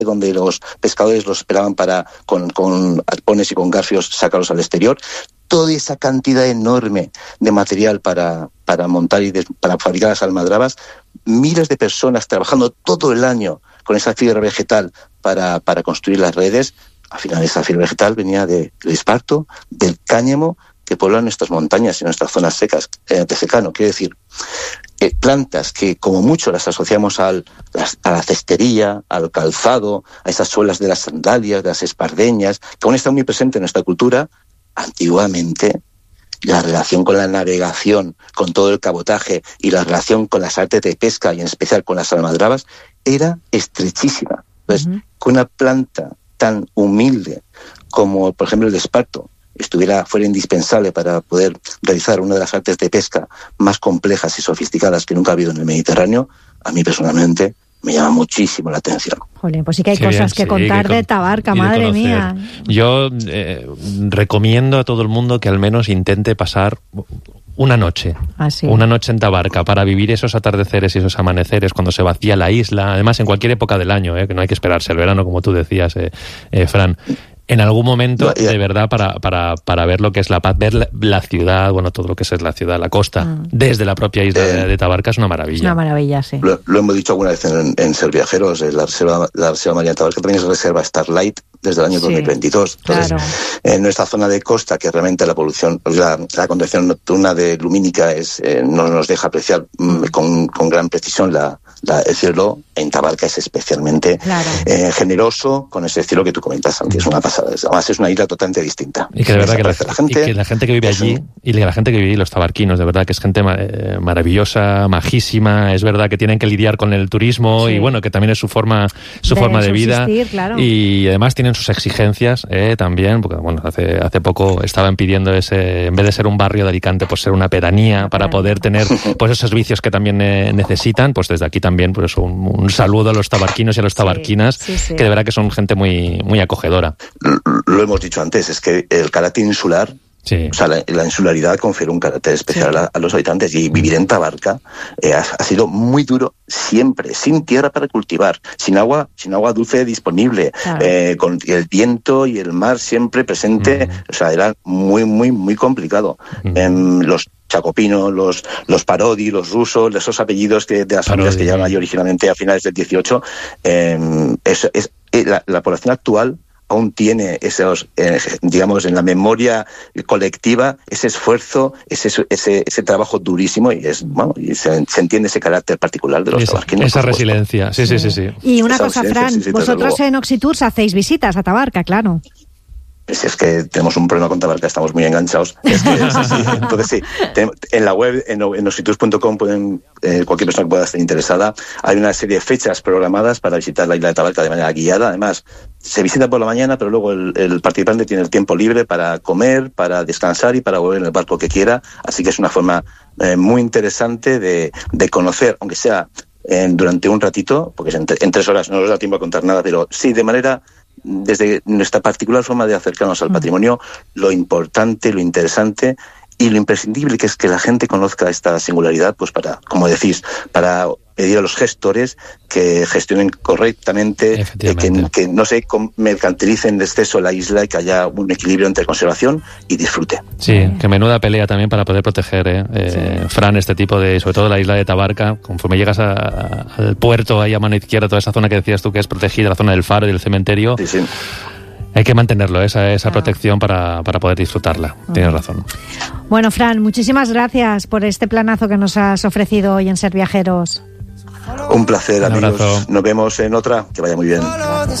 donde los pescadores los esperaban para, con arpones y con garfios, sacarlos al exterior. Toda esa cantidad enorme de material para montar y para fabricar las almadrabas, miles de personas trabajando todo el año con esa fibra vegetal para construir las redes. Al final esa fibra vegetal venía del esparto, del cáñamo, que pueblan nuestras montañas y nuestras zonas secas de secano. Quiere decir, plantas que como mucho las asociamos a la cestería, al calzado, a esas suelas de las sandalias, de las espardeñas, que aún están muy presentes en nuestra cultura. Antiguamente, la relación con la navegación, con todo el cabotaje y la relación con las artes de pesca y en especial con las almadrabas era estrechísima. Entonces, que una planta tan humilde como, por ejemplo, el esparto fuera indispensable para poder realizar una de las artes de pesca más complejas y sofisticadas que nunca ha habido en el Mediterráneo, a mí personalmente me llama muchísimo la atención. Jolín, pues sí que hay cosas que contar de Tabarca, madre mía. Yo recomiendo a todo el mundo que al menos intente pasar una noche en Tabarca para vivir esos atardeceres y esos amaneceres cuando se vacía la isla, además en cualquier época del año, que no hay que esperarse el verano, como tú decías, Fran. En algún momento, de verdad, para ver lo que es la paz, ver la ciudad, bueno, todo lo que es la ciudad, la costa, desde la propia isla de Tabarca, es una maravilla. Es una maravilla, sí. Lo hemos dicho alguna vez en Ser Viajeros, la reserva Marina de Tabarca también es reserva Starlight desde el año 2022. Entonces, claro. En nuestra zona de costa, que realmente la polución, la contaminación nocturna lumínica no nos deja apreciar con gran precisión el cielo, en Tabarca es especialmente generoso con ese cielo que tú comentas, Santi. Es una pasada. Además es una isla totalmente distinta. Y que de verdad que la gente que vive allí, y la gente que vive allí, los tabarquinos, de verdad que es gente maravillosa, majísima. Es verdad que tienen que lidiar con el turismo y bueno, que también es su forma de vida. Claro. Y además tienen sus exigencias también, porque bueno, hace poco estaban pidiendo en vez de ser un barrio de Alicante, pues ser una pedanía para poder tener pues esos servicios que también necesitan. Pues desde aquí también pues un saludo a los tabarquinos y a las tabarquinas, que de verdad que son gente muy, muy acogedora. Lo hemos dicho antes, es que el carácter insular, o sea, la insularidad confiere un carácter especial a los habitantes, y vivir en Tabarca ha sido muy duro siempre, sin tierra para cultivar, sin agua dulce disponible, con el viento y el mar siempre presente, o sea, era muy, muy, muy complicado. Los Chacopino, los Parodi, los rusos, esos apellidos de las familias que llegaron allí originalmente a finales del 18, la población actual aún tiene esos, digamos, en la memoria colectiva, ese esfuerzo, ese trabajo durísimo, y se entiende ese carácter particular de los tabarquinos. Esa resiliencia, sí. Y una cosa, Fran, vosotros en Oxitours hacéis visitas a Tabarca, claro. Es que tenemos un problema con Tabarca, estamos muy enganchados. Entonces sí, en la web, en oxitours.com, cualquier persona que pueda estar interesada, hay una serie de fechas programadas para visitar la isla de Tabarca de manera guiada. Además, se visita por la mañana, pero luego el participante tiene el tiempo libre para comer, para descansar y para volver en el barco que quiera. Así que es una forma muy interesante de conocer, aunque sea durante un ratito, porque en 3 horas no nos da tiempo a contar nada, pero sí de manera, desde nuestra particular forma de acercarnos al patrimonio, lo importante, lo interesante y lo imprescindible que es que la gente conozca esta singularidad, pues como decís, para pedir a los gestores que gestionen correctamente, que no se mercantilicen de exceso la isla y que haya un equilibrio entre conservación y disfrute. Sí, que menuda pelea también para poder proteger, Fran, este tipo sobre todo la isla de Tabarca, conforme llegas al puerto, ahí a mano izquierda, toda esa zona que decías tú que es protegida, la zona del faro y del cementerio. Sí. Hay que mantenerlo, esa protección para poder disfrutarla. Tienes razón. Bueno, Fran, muchísimas gracias por este planazo que nos has ofrecido hoy en Ser Viajeros. Un placer, amigos. Nos vemos en otra. Que vaya muy bien.